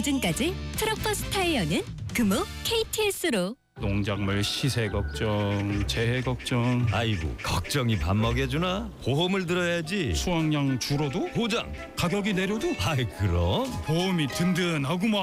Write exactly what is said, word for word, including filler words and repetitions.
보증까지 트럭버스 타이어는 금호 케이티에스로. 농작물 시세 걱정, 재해 걱정, 아이고 걱정이 밥 먹여주나? 보험을 들어야지. 수확량 줄어도 보장. 가격이 내려도 아이 그럼 보험이 든든하구만.